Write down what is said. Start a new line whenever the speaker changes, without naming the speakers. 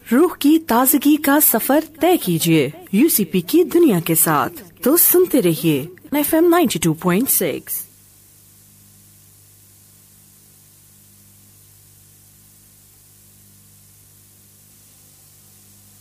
रूह की ताजगी का सफर तय कीजिए यूसीपी की दुनिया के साथ। तो सुनते रहिए FM 92.6।